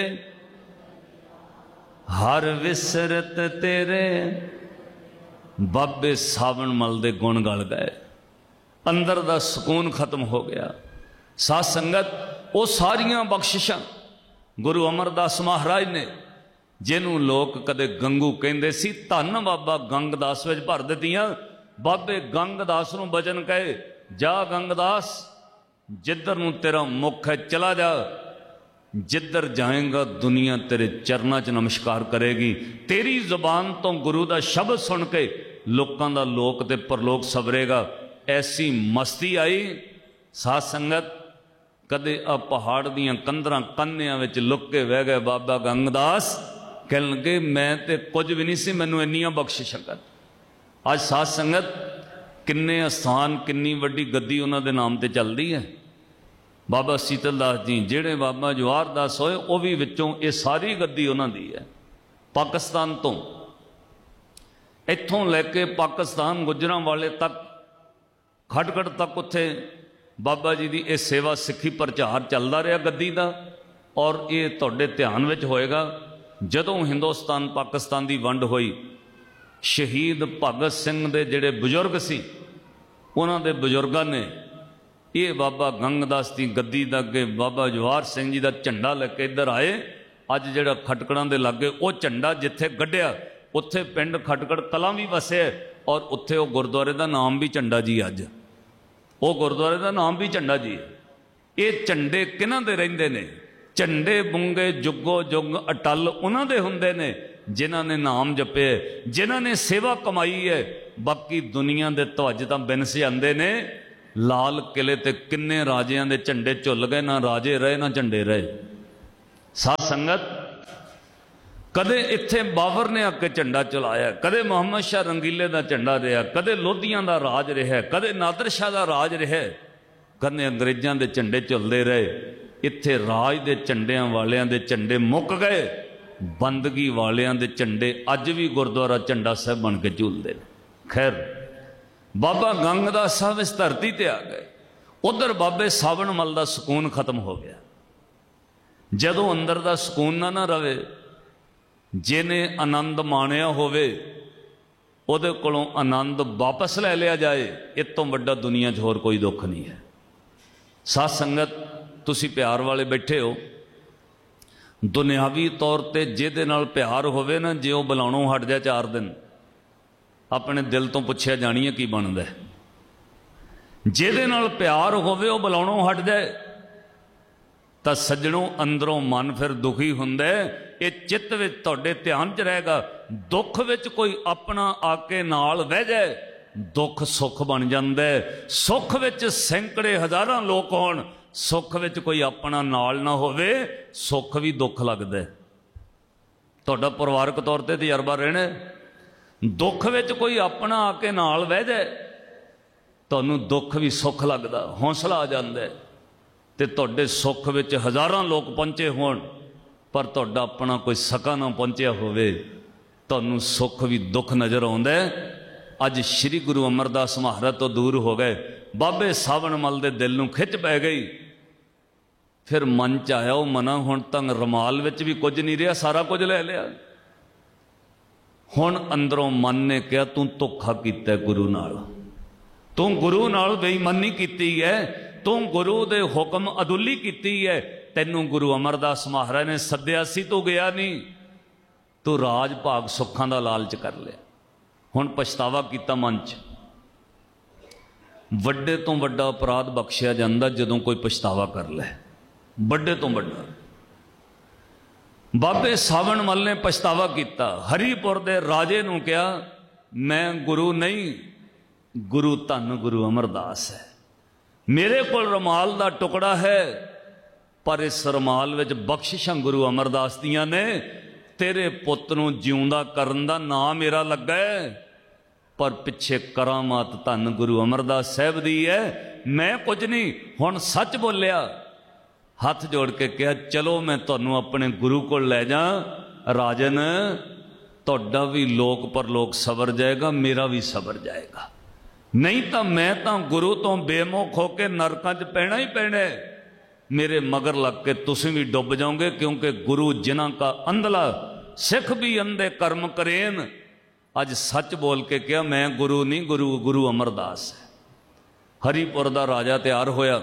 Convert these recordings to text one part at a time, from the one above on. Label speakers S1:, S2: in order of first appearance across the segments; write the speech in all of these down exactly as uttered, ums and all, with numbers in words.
S1: हर विसरत तेरे बाबे सावन मल दे गुण गल गए, अंदर दा सुकून खत्म हो गया। साध संगत वो सारियां बख्शिशां गुरु अमरदास महाराज ने, जिन्हों लोग कदे गंगू कहते सी, धन बाबा गंगदास विच भर दित्तियां। बाबे गंगदास नूं बचन कहे, जा गंगदास जिधर नूं तेरा मुख है चला जा, जिधर जाएगा दुनिया तेरे चरणों च नमस्कार करेगी। तेरी जुबान तो गुरु का शब्द सुन के लोगों का लोक ते परलोक सवरेगा। ऐसी मस्ती आई साध संगत, कदे आ पहाड़ दियां कंधरां कन्नियां विच लुक के बह गए। बाबा गंगदास कहन लगे, मैं ते कुछ भी नहीं सी, मैनूं इन्नियां बख्शिशां कर। अज साध संगत किन्ने अस्थान, किन्नी वड्डी गद्दी उन्हां दे नाम ते चलदी है। बाबा शीतल दास जी जेड़े बाबा जवाहर दास होए, वह भी विचों ये सारी गद्दी उन्हां दी है। पाकिस्तान तो इत्थों लैके पाकिस्तान गुजरांवाले तक, खटखट तक उत्थे बाबा जी की यह सेवा सिक्खी प्रचार चलता रहा गद्दी का। और ये तुहाडे ध्यान विच होएगा, जदों हिंदुस्तान पाकिस्तान की वंड हुई, शहीद भगत सिंह दे जिहड़े बजुर्ग सी, उन्हां दे बजुर्गां ने ये बाबा गंगदास की गद्दी दा अगे बाबा जवाहर सिंह जी का झंडा लैके इधर आए। अज जिहड़ा खटकड़ां दे लागे वो झंडा जिथे गड्ढिया, उत्थे पिंड खटकड़ कलां भी वसे, और उत्थे वो गुरुद्वारे का नाम भी झंडा जी। अज वो गुरुद्वारे का नाम भी झंडा जी। ये झंडे किन्हां दे रहिंदे ने? झंडे बुंगे जुगो जुग अटल उन्हां दे हुंदे ने, जिन्हां ने नाम जपे, जिन्हां ने सेवा कमाई है। बाकी दुनिया दे ध्वज तां बिनस जांदे ने। लाल किले ते किन्ने राजियां दे झंडे झुल गए, ना राजे रहे ना झंडे रहे। साध संगत कदे इत्थे बाबर ने आके झंडा चलाया, कदे मुहम्मद शाह रंगीले का झंडा रहा, कदे लोधियां का राज रहा, कदे नादर शाह का राज रहा, कदे अंग्रेजों के झंडे झुलते रहे। इत्थे राज के झंडियां वालियां दे झंडे मुक गए, बंदगी वालियां दे झंडे अज भी गुरुद्वारा झंडा साहब बन के झूलते। खैर बाबा गंगदास साहब इस धरती ते आ गए। उधर बाबे सावन मल का सुकून खत्म हो गया। जदों अंदर का सुकून ना ना रवे, जिन्हें आनंद माणिया होवे उहदे कोलों आनंद वापस ले लिया जाए, इस तो वड्डा दुनिया च होर कोई दुख नहीं है। साध संगत तुसी प्यार वाले बैठे हो, दुनियावी तौर पर जिहदे नाल प्यार होवे ना, जे वो बुलाणों हट जाए चार दिन, अपने दिल तो पुछया जानिए की बनता है। जिहदे नाल प्यार होवे वो बुलाणों हट जाए तो सज्जणों अंदरों मन फिर दुखी हुंदा है। ये चित्त विच तुहाडे ध्यान च रहेगा। दुख विच कोई अपना आके नाल बह जाए, दुख सुख बन जांदा है। सुख विच सैकड़े हज़ारां लोग होण, सुख विच कोई अपना नाल ना होवे, सुख भी दुख लगदा है। तुहाडा परिवारक तौर ते तजर्बा रहना। दुख विच कोई अपना आके नाल बह जाए, तुहानूं दुख भी सुख लगदा, हौसला आ जांदा है। ते तुहाडे सुख विच हज़ारां लोग पहुंचे होण, पर तुहाडा अपना कोई सका ना पहुंचिया होवे, तुहानूं सुख भी दुख नज़र आउंदा है। अज श्री गुरु अमरदास महाराज तो दूर हो गए, बाबे सावन मल दे दिल नूं खिच पै गई। फिर मन च आया वो मना हुण तां रमाल विच भी कुछ नहीं रहा, सारा कुछ ले लिया। हुण अंदरों मन ने कहा, तू धोखा कीता गुरु नाल, तू गुरु नाल बेईमानी कीती है, तू गुरु दे हुक्म अदुली कीती है। तैनूं गुरु अमरदास महाराज ने सद्या सी, तू गया नहीं, तू राज भाग सुखां दा लालच कर लिया। हुण पछतावा कीता मन च। वड्डे तो वड्डा अपराध बख्शिया जांदा जदों कोई पछतावा कर ले, वड्डे तो वड्डा। बाबे सावन मल ने पछतावा किया। हरीपुर दे राजे नूं कहा, मैं गुरु नहीं, गुरु धन गुरु अमरदास है। मेरे को रमाल का टुकड़ा है, पर इस रमाल विच बख्शिशां गुरु अमरदास दियां ने। तेरे पुत नूं जिउंदा करन दा नाम मेरा लगा है, पर पिछे करामात धन गुरु अमरदास साहब दी है। मैं कुछ नहीं, हुण सच बोलिया। हाथ जोड़ के कहा, चलो मैं तुहानूं अपने गुरु को ले जा। राजन तुहाडा भी लोक परलोक सवर जाएगा, मेरा भी सवर जाएगा। नहीं तो मैं तो गुरु तो बेमुख होकर नरकां च पैना ही पैना। मेरे मगर लग के तुसीं भी डुब जाओगे, क्योंकि गुरु जिन्हां का अंधला सिख भी अंधे कर्म करेन। अज सच बोल के क्या, मैं गुरु नहीं, गुरु गुरु अमरदास है। हरिपुर दा राजा तैयार होया,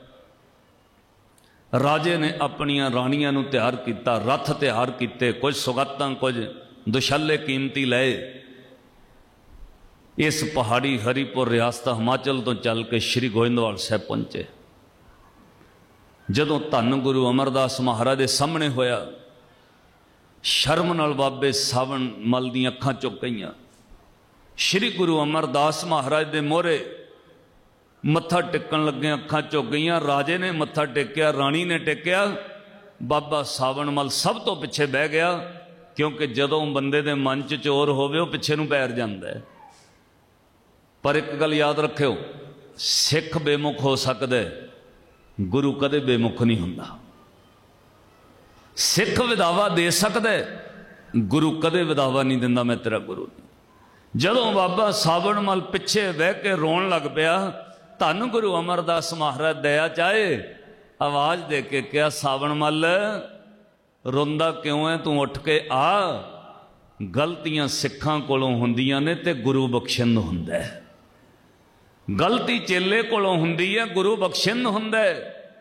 S1: राजे ने अपनियां राणियां नूं तैयार किया, रथ तैयार किए, कुछ सुगातां कुछ दुशाले कीमती लाए। इस पहाड़ी हरिपुर रियासत हिमाचल तो चल के श्री गोविंदवाल साहब पहुंचे। जदों धन गुरु अमरदास महाराज के सामने होया, शर्म नाल बाबे सावण मल दी अखां चुक गईयां। श्री गुरु अमरदास महाराज दे मोहरे मत्था टेकन लगे, अखां चुक गईयां। राजे ने मत्था टेकिया, राणी ने टेकिया, बाबा सावण मल सब तो पिछे बह गया, क्योंकि जदों बंदे दे मन च चोर होवे वो पिछे नूं पैर जांदा है। पर एक गल याद रखियो, सिख बेमुख हो सकदा है, गुरु कदे बेमुख नहीं हुंदा। सिख विदावा दे सकदा है, गुरु कदे विदावा नहीं दिंदा, मैं तेरा गुरु नहीं। जदों बाबा सावण मल पिछे बह के रोन लग पिया, धन गुरु अमरदास महाराज दया चाहे आवाज दे के क्या, सावण मल रोंदा क्यों है, तू उठ के आ। गलतियां सिखां कोलों हुंदियां ने ते गुरु बख्शिंद हुंदा है। गलती चेले कोलों हुंदी है, गुरु बख्शिंद हुंदा है।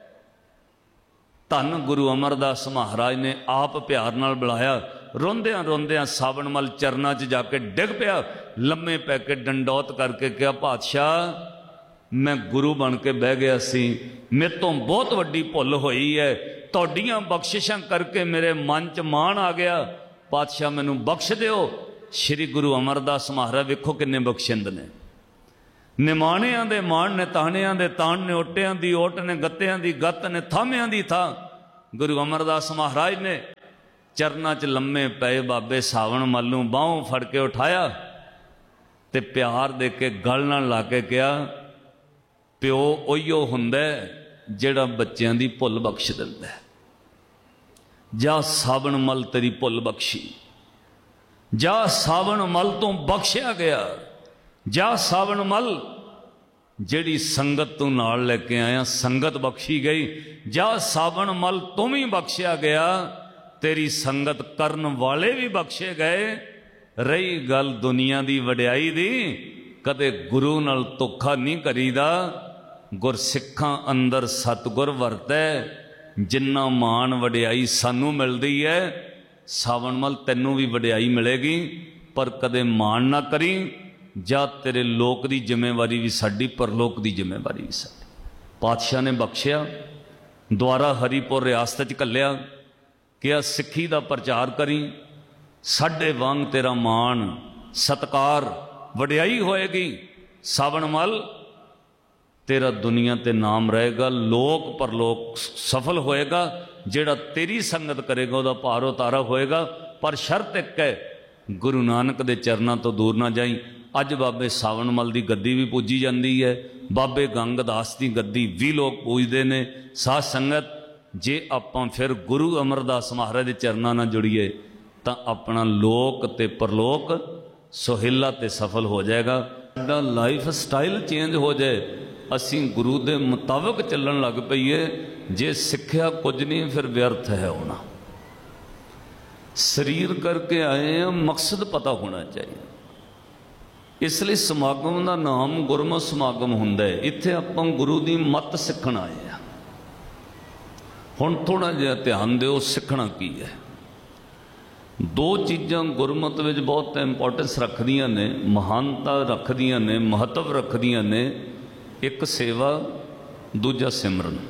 S1: धन गुरु अमरदास महाराज ने आप प्यार नाल बुलाया। रोंदियां रोंदियां सावण मल चरना च जाके डिग पिया, लम्मे पै के डंडौत करके कहा, पातशाह मैं गुरु बन के बह गया सी, मेरे तो बहुत वड्डी भुल होई है, तुहाडीआं बख्शिशां करके मेरे मन च मान आ गया, पातशाह मैनू बख्श दिओ। श्री गुरु अमरदास महाराज वेखो किन्ने बख्शिंद ने। निमाणियां दे मान ने, ताहणियां दे ताण ने, ओटियां दी ओट ने, गत्तियां दी गत्त ने, थामियां दी था। गुरु अमरदास महाराज ने चरना च लम्मे पे बाबे सावण मल नूं बाहों फड़ के उठाया ते प्यार दे के गल नाल ला के कहा, प्यो उहिओ हुंदा जिहड़ा बच्चों की भुल बख्श दिंदा है। जा सावण मल तेरी भुल बख्शी, जा सावण मल तो बख्शिया गया, जा सावण मल जिहड़ी संगत तू नाल लेके आया संगत बख्शी गई, जा सावण मल तुम ही बख्शिया गया, तेरी संगत करन वाले भी बख्शे गए। रही गल दुनिया की वड्याई दी, कदे गुरु नाल धोखा नहीं करीदा। गुरसिखां अंदर सतगुर वरतै, जिन्ना मान वड्याई सानू मिलती है, सावण मल तैनू भी वड्याई मिलेगी। पर कदे मान ना करी, जा तेरे लोक की जिम्मेवारी भी साडी, परलोक की जिम्मेवारी भी साडी। पातशाह ने बख्शिया, द्वारा हरिपुर रियासत च घल्लिया, क्या सिक्खी का प्रचार करी, साडे वांग तेरा मान सत्कार वड्याई होएगी। सावण मल तेरा दुनिया ते नाम रहेगा, लोक परलोक सफल होएगा। जेड़ा तेरी संगत करेगा वह पार उतारा होएगा। पर शर्त एक है, गुरु नानक दे चरना तो दूर ना जाई। अज बाबे सावण मल की गद्दी भी पूजी जाती है, बाबे गंग दास की गद्दी भी लोग पूजते हैं। साध संगत जे आपां फिर गुरु अमरदास महाराज के चरना ना जुड़ीए तो अपना लोक ते परलोक सुहेला ते सफल हो जाएगा। साडा लाइफ स्टाइल चेंज हो जाए, असी गुरु के मुताबिक चलन लग पईए। जे सिक्ख्या कुछ नहीं फिर व्यर्थ है होना। शरीर करके आए हैं, मकसद पता होना चाहिए। इसलिए समागम का नाम गुरमत समागम हुंदा है। इत्थे आपां गुरु की मत सीखण आए हैं। हुण थोड़ा जिहा ध्यान दिओ, सीखना की है। दो चीज़ां गुरमत विच बहुत इंपोर्टेंस रखदियां ने, महानता रखदियां ने, महत्व रखदियां ने। एक सेवा, दूजा सिमरन।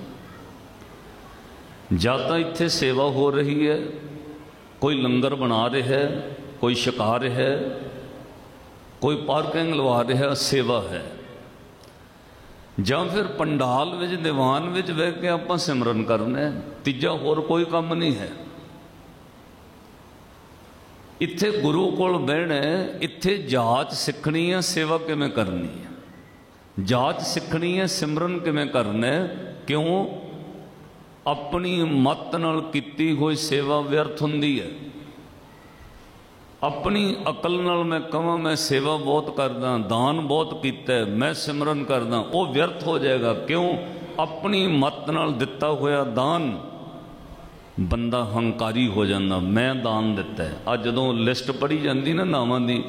S1: ਜਾਂ ਤਾਂ ਇੱਥੇ सेवा हो रही है, कोई लंगर बना रहा है, कोई छका रहा है, कोई पार्किंग लवा रहा, सेवा है। ਜਾਂ फिर पंडाल विच दीवान विच बह के आपां सिमरन करना है। तीजा होर कोई काम नहीं है। इत्थे गुरु कोल बहना है, इत्थे जाच सीखनी है, सेवा किवें करनी है। जाच सीखनी है, सिमरन किवें करना है। क्यों? अपनी मत नाल कीती हुई सेवा व्यर्थ हुंदी है। अपनी अकल नाल मैं कहां मैं सेवा बहुत करदा, दान बहुत कीता, मैं सिमरन करदा, वो व्यर्थ हो जाएगा। क्यों? अपनी मत नाल दिता होया दान बंदा हंकारी हो जाता, मैं दान दिता है। अज जदों लिस्ट पढ़ी जाती ना नावां दी,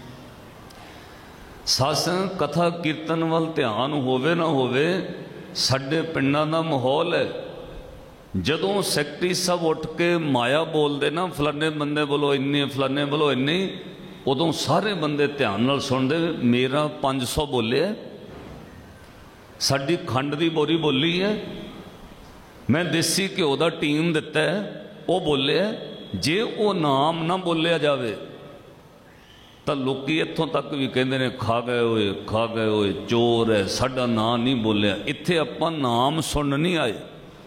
S1: सत्संग कथा कीर्तन वाल ध्यान होवे ना होवे, साडे पिंडां दा माहौल है। जदों सैकटरी साहब उठ के माया बोलते ना, फलाने बंदे बोलो इन्ने, फलाने बोलो इन्ने, उदों सारे बंदे ध्यान नाल सुनते, मेरा पाँच सौ बोलिया, साडी खंड की बोरी बोली है, मैं देसी घ्यो का टीम दिता है वो बोलिया। जे वो नाम ना बोलिया जाए तो लोग इत्थों तक भी कहते हैं खा गए होए, खा गए होए, चोर है, साडा नाम नहीं बोलिया। इत्थे आपां नाम सुन नहीं आए,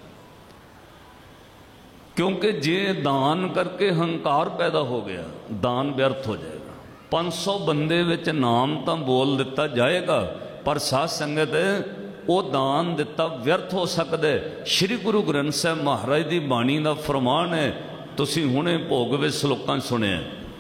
S1: क्योंकि जे दान करके हंकार पैदा हो गया, दान व्यर्थ हो जाएगा। पाँच सौ बंदे विच नाम तो बोल दिता जाएगा, पर साध संगत वो दान दिता व्यर्थ हो सकता है। श्री गुरु ग्रंथ साहब महाराज की बाणी का फरमान है, तुसीं हुणे भोग विच श्लोकां सुनिया।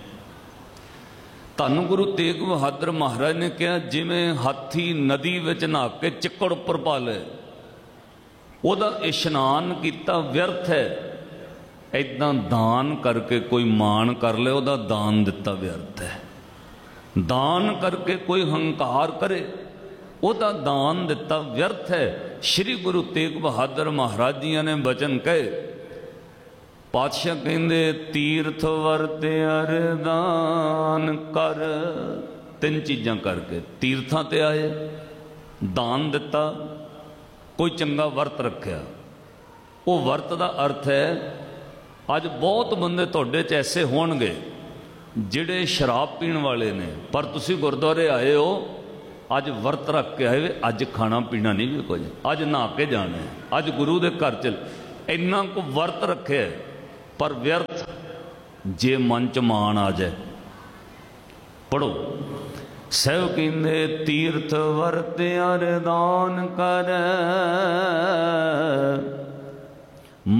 S1: धन गुरु तेग बहादुर महाराज ने कहा, जिवें हाथी नदी विच नहा के चिक्कड़ उपर पा ले, उहदा इशनान कीता व्यर्थ है। इदां दान करके कोई मान कर ले, उहदा दान दिता व्यर्थ है। दान करके कोई हंकार करे, उहदा दान दिता व्यर्थ है। श्री गुरु तेग बहादुर महाराज जी ने वचन कहे, पातशाह कहते तीर्थ वरत अरदान कर, तीन चीज़ां करके तीर्थां ते आए, दान दिता, कोई चंगा वर्त रखा। वो वर्त का अर्थ है, अज बहुत बंदे तुहाडे च ऐसे होणगे जिहड़े शराब पीण वाले ने, पर तुसीं गुरद्वारे आए हो, अज वर्त रख के आए, अज खाना पीना नहीं भी कुछ, अज नहा के जाना है, अज गुरु के घर चल, इन्ना को वर्त रखे है, पर व्यर्थ। जे मन च मान आ जाए, पढ़ो सब कहते तीर्थ वर्त अरदान कर,